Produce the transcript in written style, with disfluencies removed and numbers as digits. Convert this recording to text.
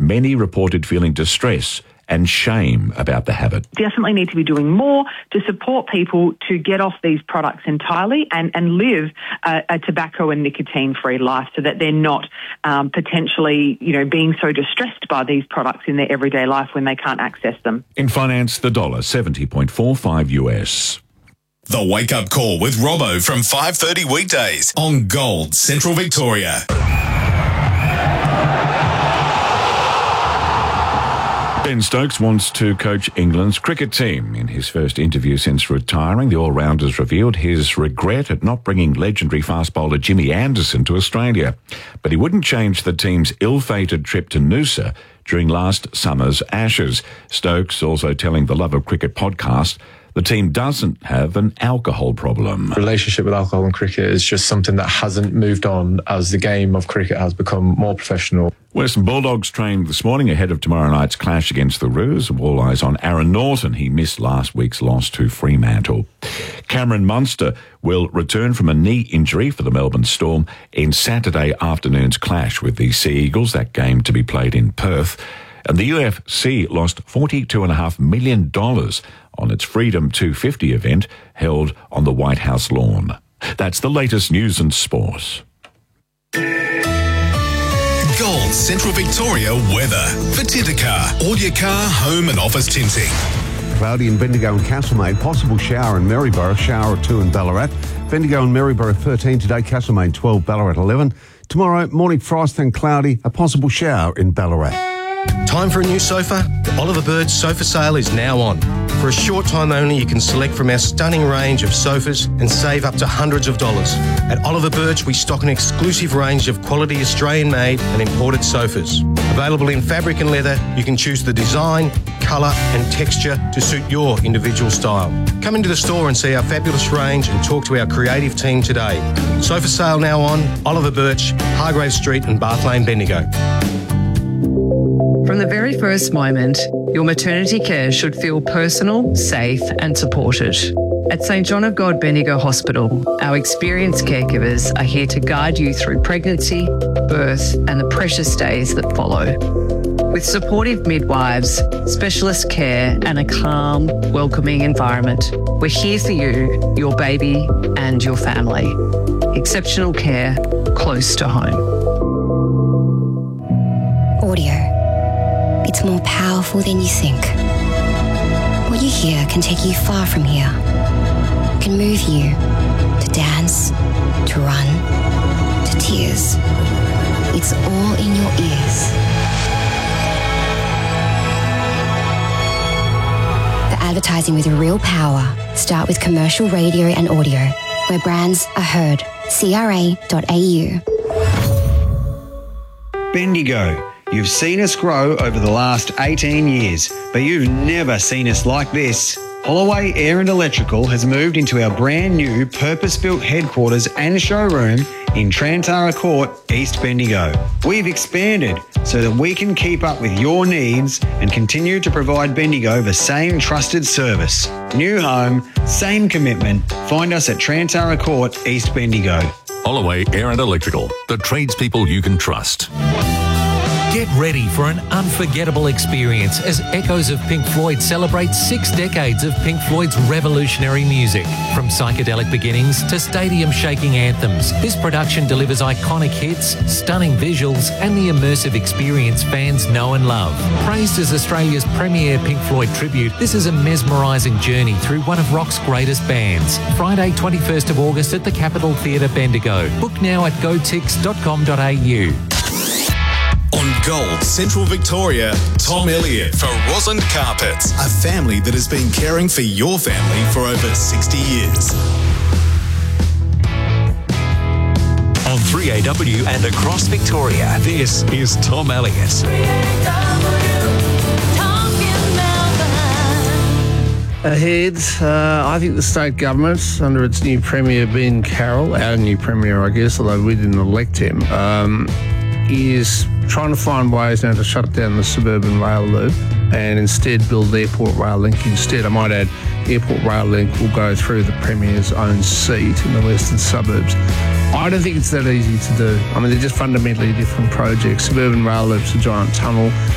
many reported feeling distress and shame about the habit. Definitely need to be doing more to support people to get off these products entirely and live a tobacco and nicotine-free life so that they're not potentially, being so distressed by these products in their everyday life when they can't access them. In finance, the dollar 70.45 US. The Wake Up Call with Robbo from 5:30 weekdays on Gold Central Victoria. Ben Stokes wants to coach England's cricket team. In his first interview since retiring, the all-rounders revealed his regret at not bringing legendary fast bowler Jimmy Anderson to Australia. But he wouldn't change the team's ill-fated trip to Noosa during last summer's Ashes. Stokes also telling the Love of Cricket podcast the team doesn't have an alcohol problem. The relationship with alcohol and cricket is just something that hasn't moved on as the game of cricket has become more professional. Western Bulldogs trained this morning ahead of tomorrow night's clash against the Roos. All eyes on Aaron Norton. He missed last week's loss to Fremantle. Cameron Munster will return from a knee injury for the Melbourne Storm in Saturday afternoon's clash with the Sea Eagles, that game to be played in Perth. And the UFC lost $42.5 million on its Freedom 250 event held on the White House lawn. That's the latest news and sport. Gold Central Victoria weather for Tintercar. All your car, home and office tinting. Cloudy in Bendigo and Castlemaine. Possible shower in Maryborough. Shower or 2 in Ballarat. Bendigo and Maryborough 13 today. Castlemaine 12. Ballarat 11. Tomorrow, morning frost and cloudy. A possible shower in Ballarat. Time for a new sofa? The Oliver Birch sofa sale is now on. For a short time only, you can select from our stunning range of sofas and save up to hundreds of dollars. At Oliver Birch, we stock an exclusive range of quality Australian-made and imported sofas. Available in fabric and leather, you can choose the design, colour and texture to suit your individual style. Come into the store and see our fabulous range and talk to our creative team today. Sofa sale now on, Oliver Birch, Hargrave Street and Bath Lane, Bendigo. From the very first moment, your maternity care should feel personal, safe and supported. At St John of God Bendigo Hospital, our experienced caregivers are here to guide you through pregnancy, birth and the precious days that follow. With supportive midwives, specialist care and a calm, welcoming environment, we're here for you, your baby and your family. Exceptional care close to home. Audio. It's more powerful than you think. What you hear can take you far from here. Can move you to dance, to run, to tears. It's all in your ears. The advertising with real power. Start with commercial radio and audio, where brands are heard. CRA.au. Bendigo. You've seen us grow over the last 18 years, but you've never seen us like this. Holloway Air and Electrical has moved into our brand new purpose-built headquarters and showroom in Trantara Court, East Bendigo. We've expanded so that we can keep up with your needs and continue to provide Bendigo the same trusted service. New home, same commitment. Find us at Trantara Court, East Bendigo. Holloway Air and Electrical, the tradespeople you can trust. Get ready for an unforgettable experience as Echoes of Pink Floyd celebrates 6 decades of Pink Floyd's revolutionary music. From psychedelic beginnings to stadium-shaking anthems, this production delivers iconic hits, stunning visuals and the immersive experience fans know and love. Praised as Australia's premier Pink Floyd tribute, this is a mesmerising journey through one of rock's greatest bands. Friday, 21st of August at the Capitol Theatre, Bendigo. Book now at gotix.com.au. On Gold Central Victoria, Tom Elliott for Roslyn Carpets, a family that has been caring for your family for over 60 years. On 3AW and across Victoria, this is Tom Elliott. Ahead, I think the state government, under its new Premier Ben Carroll, our new Premier I guess, although we didn't elect him, is trying to find ways now to shut down the suburban rail loop and instead build Airport Rail Link instead. I might add, Airport Rail Link will go through the Premier's own seat in the western suburbs. I don't think it's that easy to do. I mean, they're just fundamentally different projects. Suburban rail loop's a giant tunnel.